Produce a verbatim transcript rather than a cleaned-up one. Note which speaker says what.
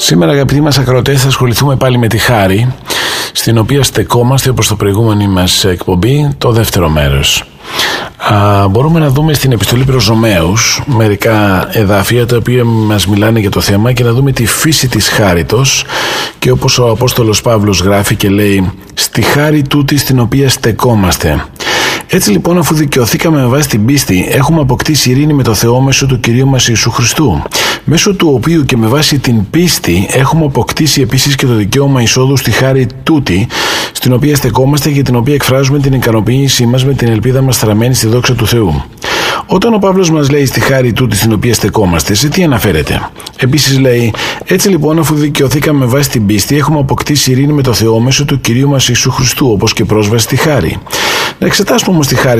Speaker 1: Σήμερα, αγαπητοί μας ακροατές, θα ασχοληθούμε πάλι με τη χάρη, στην οποία στεκόμαστε όπως το προηγούμενη μας εκπομπή, το δεύτερο μέρος. Α, μπορούμε να δούμε στην επιστολή προς Ρωμαίους μερικά εδάφια τα οποία μας μιλάνε για το θέμα και να δούμε τη φύση της χάριτος, και όπως ο Απόστολος Παύλος γράφει και λέει, στη χάρη τούτη στην οποία στεκόμαστε. Έτσι λοιπόν, αφού δικαιωθήκαμε με βάση την πίστη, έχουμε αποκτήσει ειρήνη με το Θεό μέσω του Κυρίου μας Ιησού Χριστού, μέσω του οποίου και με βάση την πίστη έχουμε αποκτήσει επίσης και το δικαίωμα εισόδου στη χάρη τούτη, στην οποία στεκόμαστε και την οποία εκφράζουμε την ικανοποίησή μας με την ελπίδα μας στραμμένη στη δόξα του Θεού. Όταν ο Παύλος μας λέει στη χάρη τούτη στην οποία στεκόμαστε, σε τι αναφέρεται? Επίσης λέει, έτσι λοιπόν, αφού δικαιωθήκαμε με βάση την πίστη, έχουμε αποκτήσει ειρήνη με το Θεό μέσω του Κυρίου μας Ιησού Χριστού, όπως και πρόσβαση στη χάρη. Να εξετάσουμε όμως τη χάρη